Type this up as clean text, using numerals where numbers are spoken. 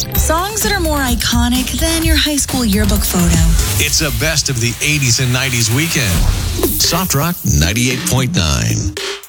Songs that are more iconic than your high school yearbook photo. It's a best of the 80s and 90s weekend. Soft Rock 98.9.